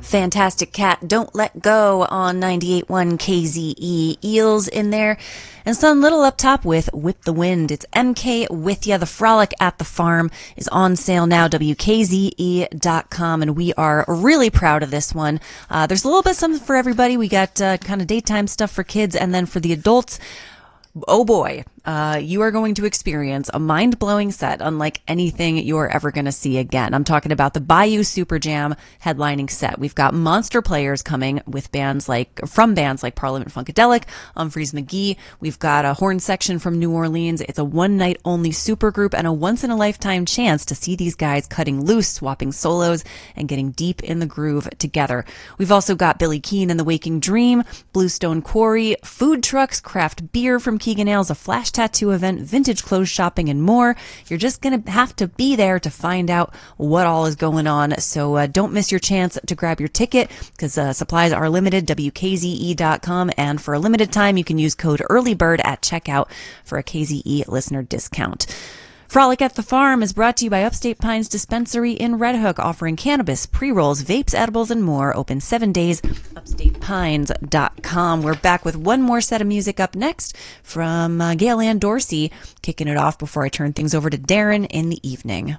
Fantastic Cat, Don't Let Go on 98.1 KZE. Eels in there. And Sun Little up top with Whip the Wind. It's MK with ya. The Frolic at the Farm is on sale now, WKZE.com. And we are really proud of this one. There's a little bit something for everybody. We got kind of daytime stuff for kids, and then for the adults, oh boy, you are going to experience a mind-blowing set unlike anything you're ever going to see again. I'm talking about the Bayou Super Jam headlining set. We've got monster players coming with from bands like Parliament Funkadelic, Humphreys McGee. We've got a horn section from New Orleans. It's a one-night only supergroup and a once-in-a-lifetime chance to see these guys cutting loose, swapping solos, and getting deep in the groove together. We've also got Billy Keane and the Waking Dream, Bluestone Quarry, food trucks, craft beer from Keegan Ailes, a flash tattoo event, vintage clothes shopping, and more. You're just going to have to be there to find out what all is going on. So don't miss your chance to grab your ticket because supplies are limited, WKZE.com. And for a limited time, you can use code EARLYBIRD at checkout for a KZE listener discount. Frolic at the Farm is brought to you by Upstate Pines Dispensary in Red Hook, offering cannabis, pre-rolls, vapes, edibles, and more. Open 7 days, upstatepines.com. We're back with one more set of music up next from Gail Ann Dorsey, kicking it off before I turn things over to Darren in the evening.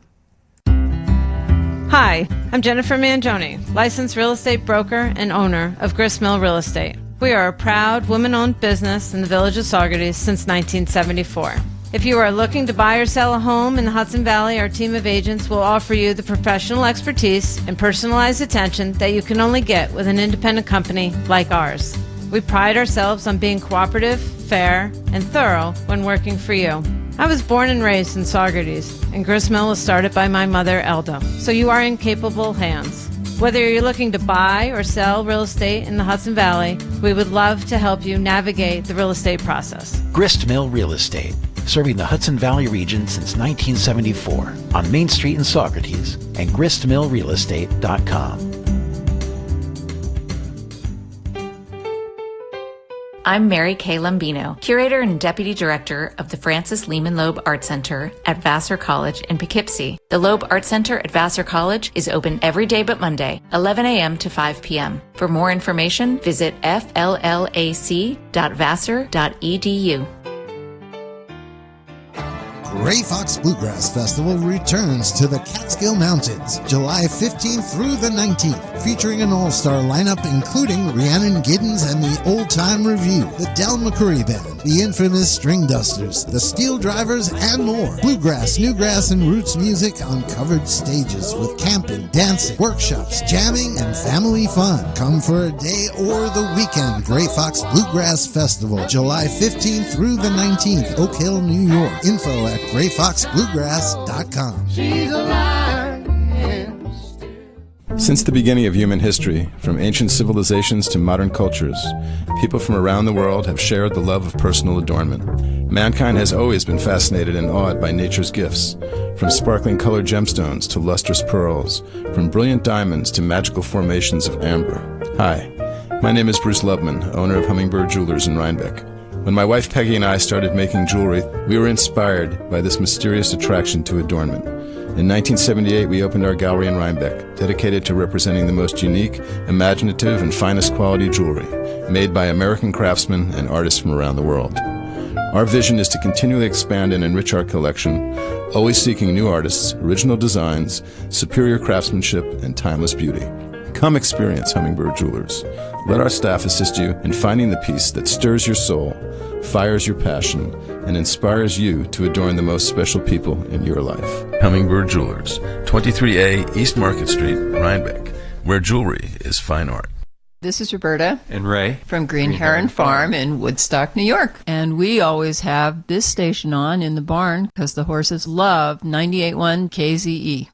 Hi, I'm Jennifer Mangione, licensed real estate broker and owner of Gristmill Real Estate. We are a proud woman-owned business in the village of Saugerties since 1974. If you are looking to buy or sell a home in the Hudson Valley, our team of agents will offer you the professional expertise and personalized attention that you can only get with an independent company like ours. We pride ourselves on being cooperative, fair, and thorough when working for you. I was born and raised in Saugerties, and Gristmill was started by my mother, Elda, so you are in capable hands. Whether you're looking to buy or sell real estate in the Hudson Valley, we would love to help you navigate the real estate process. Gristmill Real Estate, serving the Hudson Valley region since 1974 on Main Street in Saugerties and gristmillrealestate.com. I'm Mary Kay Lombino, Curator and Deputy Director of the Francis Lehman Loeb Art Center at Vassar College in Poughkeepsie. The Loeb Art Center at Vassar College is open every day but Monday, 11 a.m. to 5 p.m. For more information, visit fllac.vassar.edu. Gray Fox Bluegrass Festival returns to the Catskill Mountains July 15th through the 19th, featuring an all-star lineup including Rhiannon Giddens and the Old Time Review, the Del McCoury Band, the infamous String Dusters, the Steel Drivers, and more. Bluegrass, newgrass, and roots music on covered stages with camping, dancing, workshops, jamming, and family fun. Come for a day or the weekend. Gray Fox Bluegrass Festival, July 15th through the 19th, Oak Hill, New York. Info at GrayFoxBluegrass.com. She's alive. Since the beginning of human history, from ancient civilizations to modern cultures, people from around the world have shared the love of personal adornment. Mankind has always been fascinated and awed by nature's gifts, from sparkling colored gemstones to lustrous pearls, from brilliant diamonds to magical formations of amber. Hi, my name is Bruce Lubman, owner of Hummingbird Jewelers in Rhinebeck. When my wife Peggy and I started making jewelry, we were inspired by this mysterious attraction to adornment. In 1978, we opened our gallery in Rhinebeck, dedicated to representing the most unique, imaginative, and finest quality jewelry, made by American craftsmen and artists from around the world. Our vision is to continually expand and enrich our collection, always seeking new artists, original designs, superior craftsmanship, and timeless beauty. Come experience Hummingbird Jewelers. Let our staff assist you in finding the piece that stirs your soul, fires your passion, and inspires you to adorn the most special people in your life. Hummingbird Jewelers, 23A East Market Street, Rhinebeck, where jewelry is fine art. This is Roberta and Ray from Green Heron Farm in Woodstock, New York. And we always have this station on in the barn because the horses love 98.1 KZE.